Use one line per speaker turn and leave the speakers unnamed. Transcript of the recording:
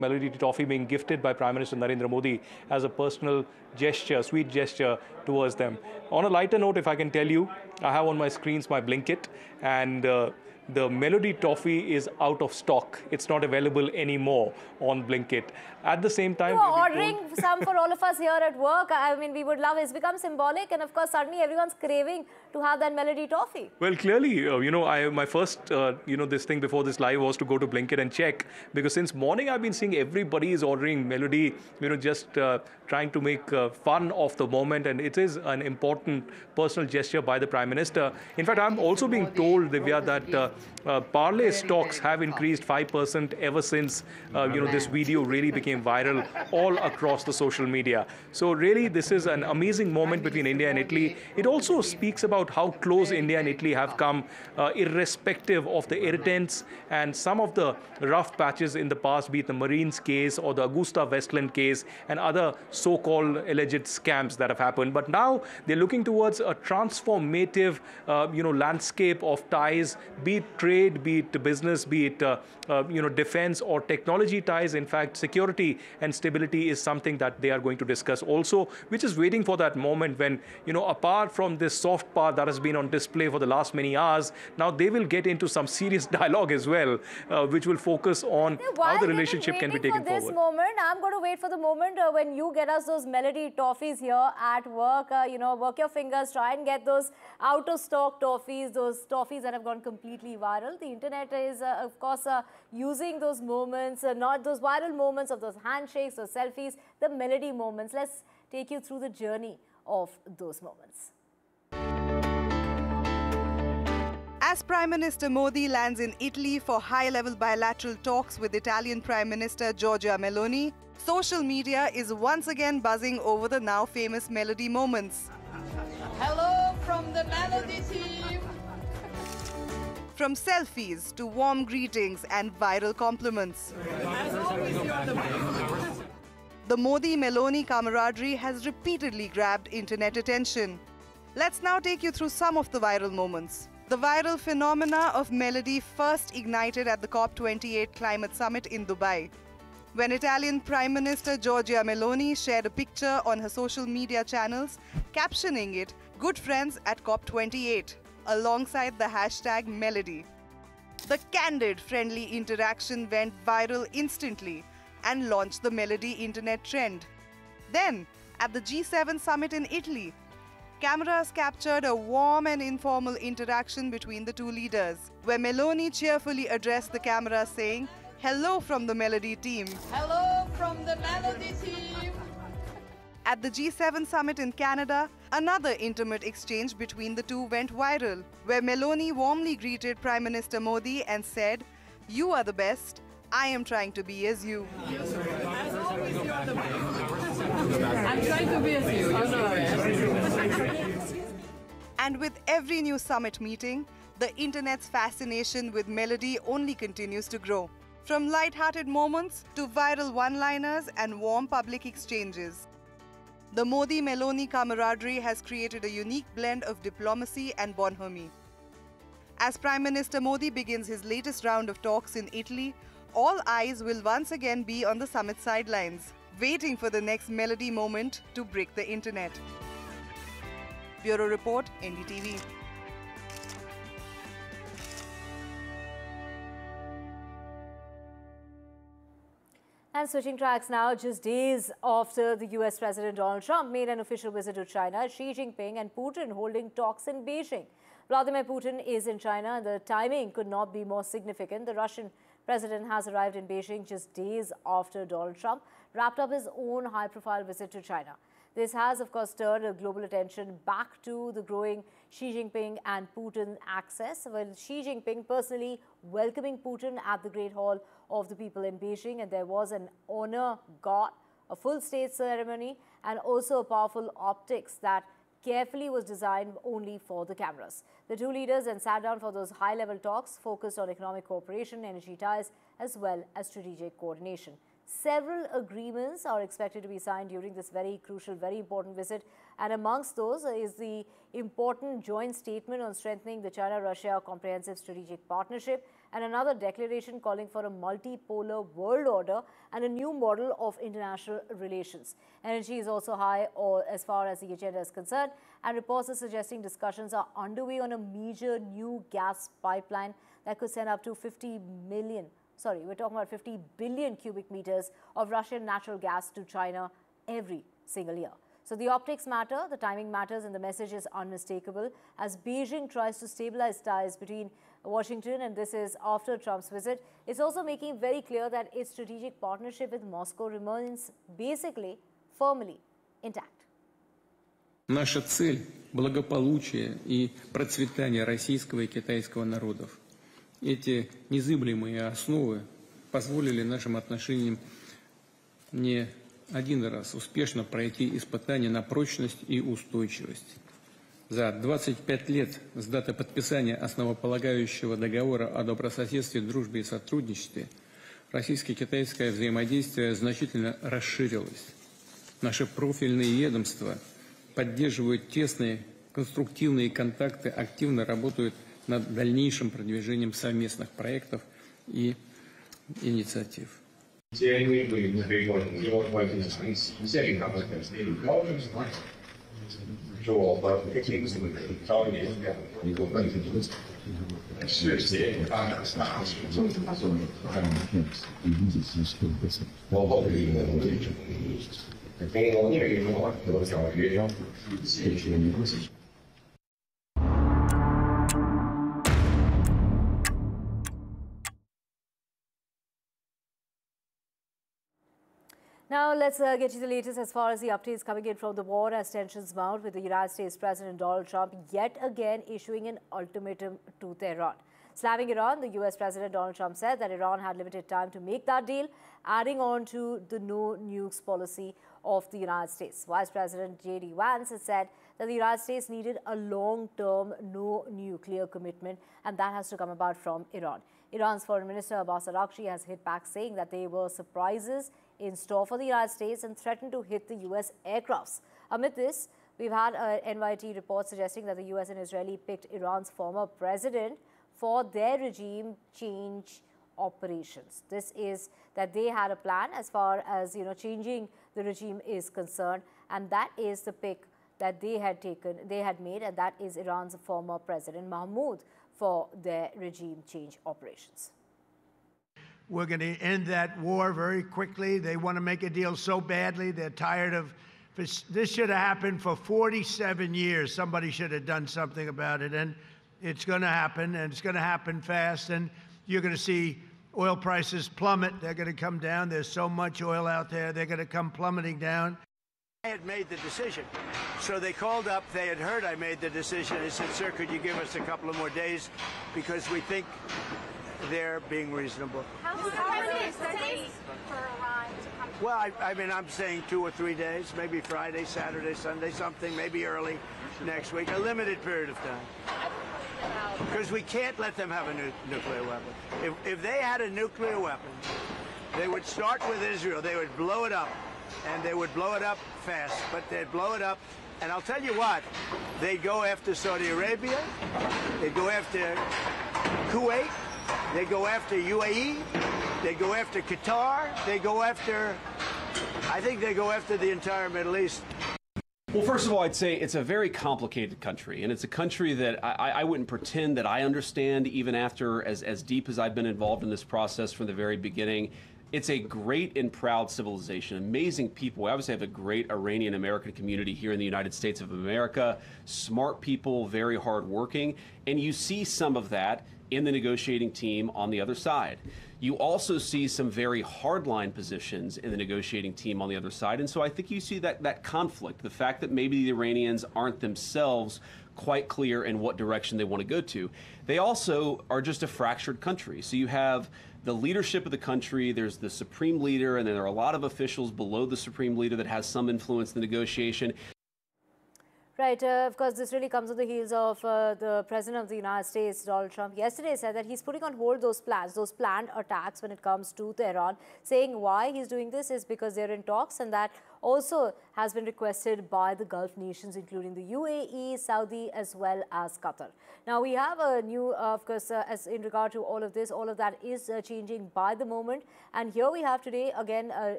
Melody Toffee being gifted by Prime Minister Narendra Modi as a personal gesture, sweet gesture towards them. On a lighter note, if I can tell you, I have on my screens my Blinkit, and the Melody Toffee is out of stock. It's not available anymore on Blinkit. At the same time,
you are ordering some for all of us here at work. I mean, we would love it. It's become symbolic, and of course, suddenly everyone's craving to have that Melody Toffee.
Well, clearly, my first, this thing before this live was to go to Blinkit and check, because since morning I've been seeing everybody is ordering Melody, just trying to make fun of the moment, and it is an important personal gesture by the Prime Minister. In fact, I'm also being told, Divya, that Parle stocks have increased 5% ever since, this video really became viral all across the social media. So really, this is an amazing moment between India and Italy. It also speaks about how close India and Italy have come, irrespective of the irritants and some of the rough patches in the past, be it the Marines case or the Augusta Westland case and other so-called alleged scams that have happened. But now they're looking towards a transformative, landscape of ties, be it trade, be it business, be it, defense or technology ties. In fact, security and stability is something that they are going to discuss also, which is waiting for that moment when, apart from this soft part that has been on display for the last many hours, now they will get into some serious dialogue as well, which will focus on how the relationship can be taken forward.
This moment, I'm going to wait for the moment when you get us those Melody Toffees here at work. Work your fingers, try and get those out of stock toffees, those toffees that have gone completely viral. The internet is, of course, using those moments, not those viral moments of those handshakes or selfies, the Melody moments. Let's take you through the journey of those moments.
As Prime Minister Modi lands in Italy for high-level bilateral talks with Italian Prime Minister Giorgia Meloni, social media is once again buzzing over the now famous Melody moments.
Hello from the Melody team!
From selfies to warm greetings and viral compliments. The Modi-Meloni camaraderie has repeatedly grabbed internet attention. Let's now take you through some of the viral moments. The viral phenomena of Melody first ignited at the COP28 climate summit in Dubai, when Italian Prime Minister Giorgia Meloni shared a picture on her social media channels, captioning it, "Good friends at COP28," alongside the hashtag Melody. The candid, friendly interaction went viral instantly and launched the Melody internet trend. Then, at the G7 summit in Italy, cameras captured a warm and informal interaction between the two leaders, where Meloni cheerfully addressed the camera saying, "Hello from the Melody team."
Hello from the Melody team.
At the G7 summit in Canada, another intimate exchange between the two went viral, where Meloni warmly greeted Prime Minister Modi and said, "You are the best. I am trying to be as you."
I'm trying to be as you.
And with every new summit meeting, the internet's fascination with Melody only continues to grow. From light-hearted moments to viral one-liners and warm public exchanges. The Modi-Meloni camaraderie has created a unique blend of diplomacy and bonhomie. As Prime Minister Modi begins his latest round of talks in Italy, all eyes will once again be on the summit sidelines, waiting for the next Melody moment to break the internet. Bureau Report, NDTV.
And switching tracks now, just days after the US President Donald Trump made an official visit to China, Xi Jinping and Putin holding talks in Beijing. Vladimir Putin is in China, and the timing could not be more significant. The Russian president has arrived in Beijing just days after Donald Trump wrapped up his own high-profile visit to China. This has, of course, turned global attention back to the growing Xi Jinping and Putin axis, with Xi Jinping personally welcoming Putin at the Great Hall of the People in Beijing, and there was an honor guard, a full state ceremony, and also a powerful optics that carefully was designed only for the cameras. The two leaders then sat down for those high-level talks focused on economic cooperation, energy ties, as well as strategic coordination. Several agreements are expected to be signed during this very crucial, very important visit. And amongst those is the important joint statement on strengthening the China-Russia Comprehensive Strategic Partnership, and another declaration calling for a multipolar world order and a new model of international relations. Energy is also high as far as the agenda is concerned, and reports are suggesting discussions are underway on a major new gas pipeline that could send up to 50 billion cubic meters of Russian natural gas to China every single year. So the optics matter, the timing matters, and the message is unmistakable as Beijing tries to stabilize ties between Washington, and this is after Trump's visit. It's also making very clear that its strategic partnership with Moscow remains basically firmly intact.
Наша цель – благополучие и процветание российского и китайского народов. Эти незыблемые основы позволили нашим отношениям не один раз успешно пройти испытания на прочность и устойчивость. За 25 лет с даты подписания основополагающего договора о добрососедстве, дружбе и сотрудничестве российско-китайское взаимодействие значительно расширилось. Наши профильные ведомства поддерживают тесные конструктивные контакты, активно работают над дальнейшим продвижением совместных проектов и инициатив.
监规对于非过程中关系长期现场的标准是我和听众们招年一个问题是协大我后的一个中国内地文化和教育谢谢你。
Now, let's get to the latest as far as the updates coming in from the war as tensions mount, with the United States President Donald Trump yet again issuing an ultimatum to Tehran. Slamming Iran, the US President Donald Trump said that Iran had limited time to make that deal, adding on to the no nukes policy of the United States. Vice President J.D. Vance has said that the United States needed a long-term no nuclear commitment, and that has to come about from Iran. Iran's Foreign Minister Abbas Araghchi has hit back, saying that there were surprises in store for the United States and threatened to hit the U.S. aircrafts. Amid this, we've had NYT report suggesting that the U.S. and Israeli picked Iran's former president for their regime change operations. This is that they had a plan as far as, changing the regime is concerned, and that is the pick that they had made, and that is Iran's former president Mahmoud for their regime change operations.
We're going to end that war very quickly. They want to make a deal so badly. They're tired of this. Should have happened for 47 years. Somebody should have done something about it. And it's going to happen, and it's going to happen fast. And you're going to see oil prices plummet. They're going to come down. There's so much oil out there. They're going to come plummeting down. I had made the decision. So they called up. They had heard I made the decision. They said, sir, could you give us a couple of more days? Because we think they're being reasonable.
How many days for Iran to come?
Well, I mean, I'm saying 2 or 3 days, maybe Friday, Saturday, Sunday, something, maybe early next week, a limited period of time. Because we can't let them have a nuclear weapon. If they had a nuclear weapon, they would start with Israel. They would blow it up, and they would blow it up fast, but they'd blow it up. And I'll tell you what, they'd go after Saudi Arabia, they'd go after Kuwait, they go after UAE, they go after Qatar, they go after, I think they go after the entire Middle East.
Well, first of all, I'd say it's a very complicated country, and it's a country that I wouldn't pretend that I understand even after as deep as I've been involved in this process from the very beginning. It's a great and proud civilization, amazing people. We obviously have a great Iranian American community here in the United States of America, smart people, very hardworking, and you see some of that in the negotiating team on the other side. You also see some very hardline positions in the negotiating team on the other side, and so I think you see that conflict, the fact that maybe the Iranians aren't themselves quite clear in what direction they want to go to. They also are just a fractured country. So you have the leadership of the country, there's the supreme leader, and then there are a lot of officials below the supreme leader that has some influence in the negotiation.
Right. Of course, this really comes on the heels of the President of the United States, Donald Trump, yesterday said that he's putting on hold those plans, those planned attacks when it comes to Tehran, saying why he's doing this is because they're in talks, and that also has been requested by the Gulf nations, including the UAE, Saudi, as well as Qatar. Now, we have a new, of course, as in regard to all of this, all of that is changing by the moment. And here we have today, again,